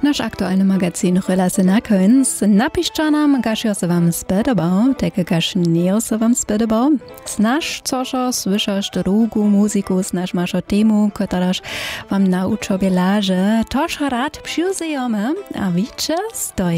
Nasz aktualny magazyn chyla se na koniec. Napiszcie nam, gaż se wam spodobał, tak gaż nie se wam spodobał. Znasz, cożo słyszasz drugu muzyku, znasz maszo temu, któraż wam na uczobie laże. Toż rad przyjdziemy, a wicze stoi.